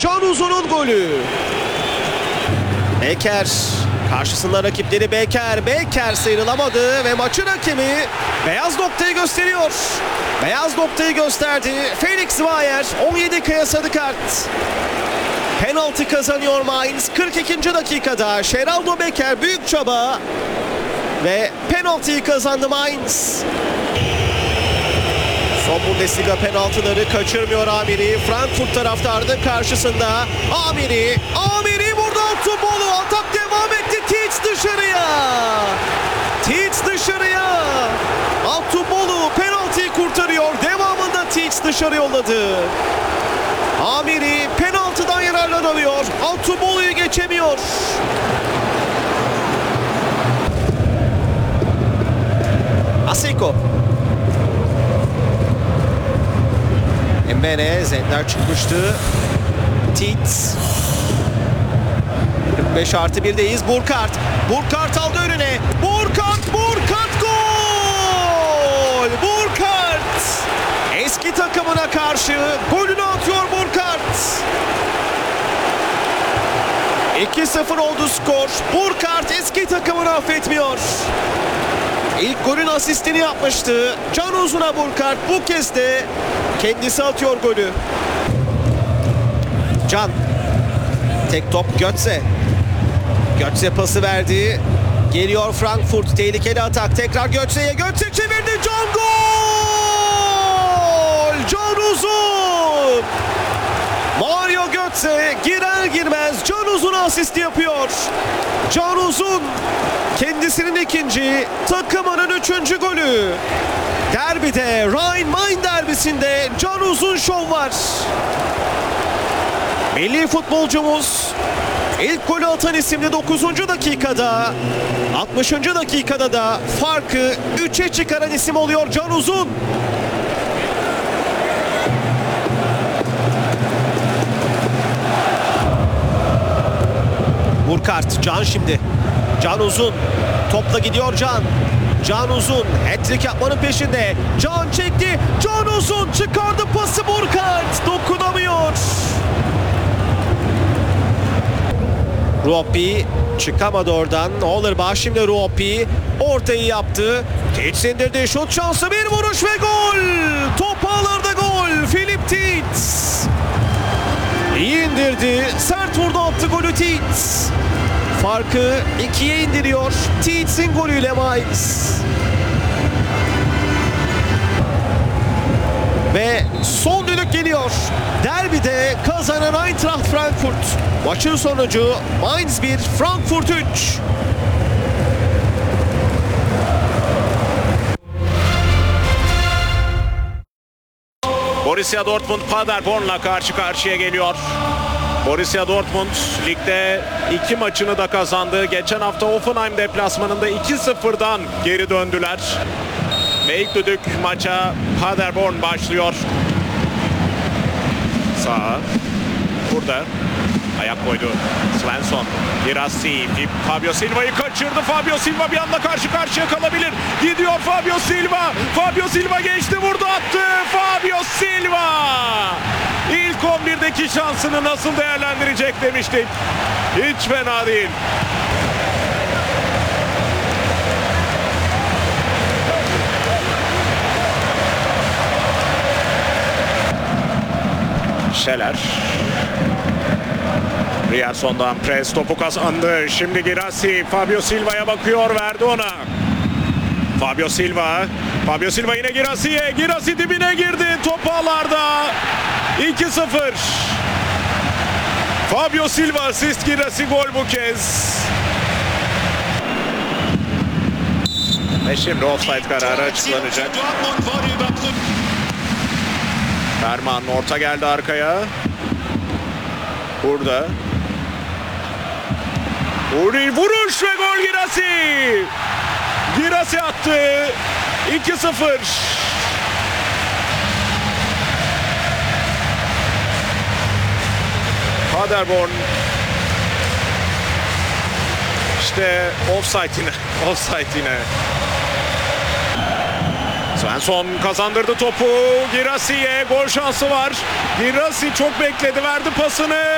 Can Uzun'un golü. Beker. Karşısında rakipleri Beker. Beker sıyrılamadı ve maçın hakemi beyaz noktayı gösteriyor. Beyaz noktayı gösterdi. Felix Zwayer 17 kaya sarı kart. Penaltı kazanıyor Mainz 42. dakikada. Geraldo Beker büyük çaba ve penaltıyı kazandı Mainz. Son Bundesliga penaltıları kaçırmıyor Amiri. Frankfurt taraftarının karşısında. Amiri vurdu Altubolu. Atak devam etti. Tietz dışarıya. Tietz dışarıya. Altubolu penaltıyı kurtarıyor. Devamında Tietz dışarı yolladı. Amiri penaltıdan yararlanıyor. Altubolu'yu geçemiyor. Asiko. Mbene, Zender çıkmıştı. Tietz. 45+1'deyiz. Burkart aldı önüne. Burkart gol! Burkart! Eski takımına karşı golünü atıyor Burkart. 2-0 oldu skor. Burkart eski takımını affetmiyor. İlk golün asistini yapmıştı. Can Uzun'a Burkart, bu kez de kendisi atıyor golü. Can. Tek top Götze. Götze pası verdi. Geliyor Frankfurt. Tehlikeli atak. Tekrar Götze'ye. Götze çevirdi. Can gol! Can Uzun! Mario Götze girer girmez Can Uzun'a asist yapıyor. Can Uzun kendisinin ikinci, takımının 3. golü. Derbide, Rhein-Main derbisinde Can Uzun şov var. Milli futbolcumuz ilk golü atan isimli 9. dakikada, 60. dakikada da farkı 3'e çıkaran isim oluyor Can Uzun. Burkart, Can şimdi. Can Uzun. Topla gidiyor Can. Can Uzun hat-trick yapmanın peşinde. Can çekti. Can Uzun çıkardı pası Burkart. Dokunamıyor. Ruopi çıkamadı oradan. Hollerbach şimdi Ruopi ortayı yaptı. Tietz indirdi. Şut şansı, bir vuruş ve gol. Top ağlarda gol. Philipp Tietz. İyi indirdi. Sert vurdu, attı golü Tietz. Farkı 2'ye indiriyor Tietz'in golüyle Mainz. Ve son düdük geliyor. Derbide kazanan Eintracht Frankfurt. Maçın sonucu Mainz 1, Frankfurt 3. Borussia Dortmund Paderborn'la karşı karşıya geliyor. Borussia Dortmund ligde 2 maçını da kazandı. Geçen hafta Hoffenheim deplasmanında 2-0'dan geri döndüler. Ve ilk düdük maça Paderborn başlıyor. Sağa. Burada. Ayak koydu. Svensson. Girassi. Fabio Silva'yı kaçırdı. Fabio Silva bir anda karşı karşıya kalabilir. Gidiyor Fabio Silva. Fabio Silva geçti, vurdu, attı. Fabio Silva. İlk 11'deki şansını nasıl değerlendirecek demiştik. Hiç fena değil. Scheller. Rierson'dan pres, topu kazandı. Şimdi Girassi Fabio Silva'ya bakıyor, verdi ona. Fabio Silva yine Girassi'ye. Girassi dibine girdi. Top ağlarda. 2-0. Fabio Silva asist, Girassi gol bu kez. Ve şimdi offside kararı açıklanacak. Berman orta geldi arkaya. Burada. Vuruş ve gol Girassi. Girassi attı. 2-0. Paderborn. İşte offside yine. Svensson kazandırdı topu. Girassi'ye gol şansı var. Girassi çok bekledi, verdi pasını.